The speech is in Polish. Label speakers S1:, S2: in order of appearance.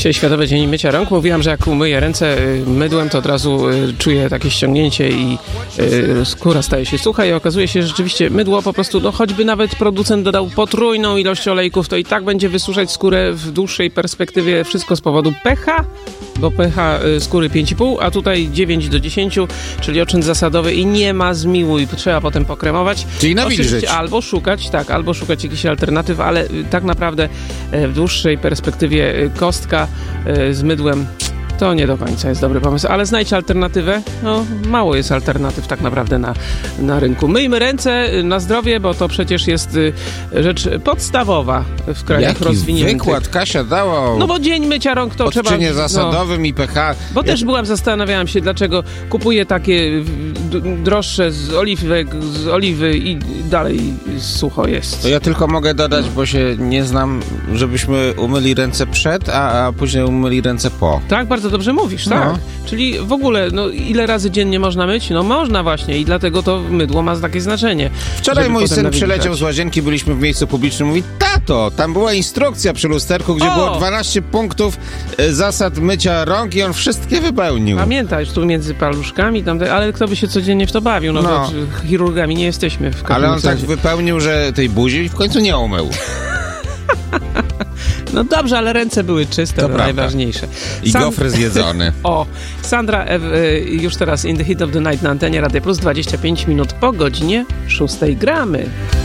S1: Dzisiaj Światowy Dzień Mycia Rąk. Mówiłam, że jak umyję ręce mydłem, to od razu czuję takie ściągnięcie i skóra staje się sucha i okazuje się, że rzeczywiście mydło po prostu, no choćby nawet producent dodał potrójną ilość olejków, to i tak będzie wysuszać skórę w dłuższej perspektywie. Wszystko z powodu pH, bo pH skóry 5,5, a tutaj 9 do 10, czyli oczyn zasadowy i nie ma zmiłuj. Trzeba potem pokremować.
S2: Czyli nawilżyć.
S1: Albo szukać jakichś alternatyw, ale tak naprawdę w dłuższej perspektywie kostka z mydłem to nie do końca jest dobry pomysł, ale znajdź alternatywę. No, mało jest alternatyw tak naprawdę na rynku. Myjmy ręce na zdrowie, bo to przecież jest rzecz podstawowa w krajach rozwiniętych.
S2: Wykład Kasia dała.
S1: No bo dzień mycia rąk to trzeba...
S2: Odczynie zasadowym i pH.
S1: Bo też zastanawiałam się, dlaczego kupuję takie droższe z oliwy i dalej sucho jest.
S2: To ja tylko mogę dodać, bo się nie znam, żebyśmy umyli ręce przed, a później umyli ręce po.
S1: Tak, bardzo dobrze mówisz, tak?
S2: No.
S1: Czyli w ogóle, ile razy dziennie można myć? No można właśnie i dlatego to mydło ma takie znaczenie.
S2: Wczoraj mój syn przyleciał z łazienki, byliśmy w miejscu publicznym, mówi: tato, tam była instrukcja przy lusterku, gdzie było 12 punktów zasad mycia rąk i on wszystkie wypełnił.
S1: Pamiętaj, tu między paluszkami, ale kto by się codziennie w to bawił? No. Chirurgami nie jesteśmy.
S2: Ale on tak wypełnił, że tej buzi w końcu nie umył.
S1: No dobrze, ale ręce były czyste, to najważniejsze.
S2: I gofry zjedzony.
S1: Sandra już teraz In the Heat of the Night na antenie Radia Plus, 25 minut po godzinie 6 gramy.